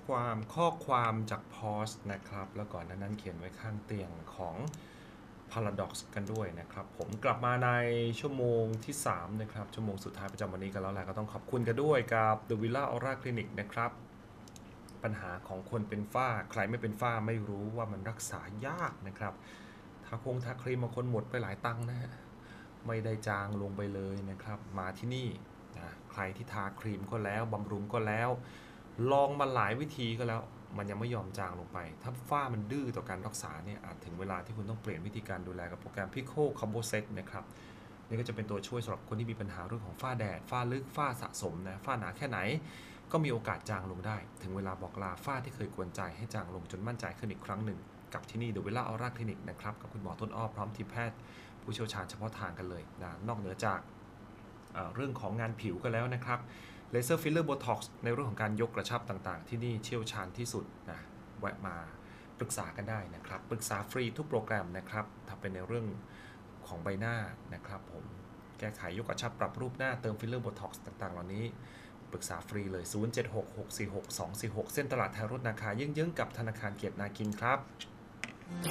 ข้อความจากพอสนะครับแล้วก่อนนั้นเขียนไว้ข้างเตียงของ Paradox กันด้วยนะครับผมกลับมาในชั่วโมงที่3นะครับชั่วโมงสุดท้ายประจำวันนี้กันแล้วแหละก็ต้องขอบคุณกันด้วยกับ The Villa Aura Clinic นะครับปัญหาของคนเป็นฝ้าใครไม่เป็นฝ้าไม่รู้ว่ามันรักษายากนะครับทาครีมบางคนหมดไปหลายตังค์นะฮะไม่ได้จางลงไปเลยนะครับมาที่นี่นะใครที่ทาครีมก็แล้วบำรุงก็แล้วลองมาหลายวิธีก็แล้วมันยังไม่ยอมจางลงไปถ้าฝ้ามันดื้อต่อการรักษาเนี่ยอาจถึงเวลาที่คุณต้องเปลี่ยนวิธีการดูแลกับโปรแกรม Pico Combo Set นะครับนี่ก็จะเป็นตัวช่วยสำหรับคนที่มีปัญหาเรื่องของฝ้าแดดฝ้าลึกฝ้าสะสมนะฝ้าหนาแค่ไหนก็มีโอกาสจางลงได้ถึงเวลาบอกลาฝ้าที่เคยกวนใจให้จางลงจนมั่นใจขึ้นอีกครั้งหนึ่งกับที่นี่ The Villa Aura Clinic นะครับกับคุณหมอต้นอ้อพร้อมทีมแพทย์ผู้เชี่ยวชาญเฉพาะทางกันเลยนะนอกเหนือจากเรื่องของงานผิวก็แล้วนะครับเลเซอร์ฟิลเลอร์โบท็อกซ์ในเรื่องของการยกกระชับต่างๆที่นี่เชี่ยวชาญที่สุดนะแวะมาปรึกษากันได้นะครับปรึกษาฟรีทุกโปรแกรมนะครับถ้าเป็นในเรื่องของใบหน้านะครับผมแก้ไขยกกระชับปรับรูปหน้าเติมฟิลเลอร์โบท็อกซ์ต่างๆเหล่านี้ปรึกษาฟรีเลย 0766462246 เส้นตลาดไทยรถนาคาเยื้องๆกับธนาคารเกียรตินาคินครับ